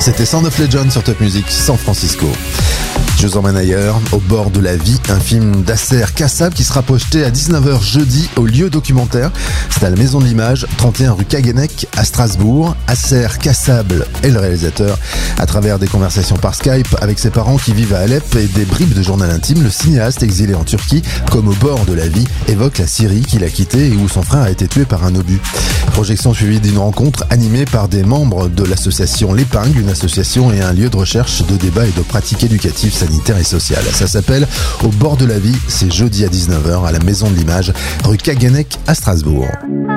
C'était Sound of Legend sur Top Music San Francisco. Je vous emmène ailleurs, au bord de la vie, un film d'Acer Kassab qui sera projeté à 19h jeudi au lieu documentaire. C'est à la Maison de l'Image, 31 rue Kagenek à Strasbourg. Acer Kassab est le réalisateur. À travers des conversations par Skype avec ses parents qui vivent à Alep et des bribes de journal intime, le cinéaste exilé en Turquie, comme au bord de la vie, évoque la Syrie qu'il a quittée et où son frère a été tué par un obus. Projection suivie d'une rencontre animée par des membres de l'association L'Épingle, une association et un lieu de recherche, de débat et de pratiques éducatives, sanitaires et sociales. Ça s'appelle Au bord de la vie, c'est jeudi à 19h à la Maison de l'Image, rue Kagenek à Strasbourg.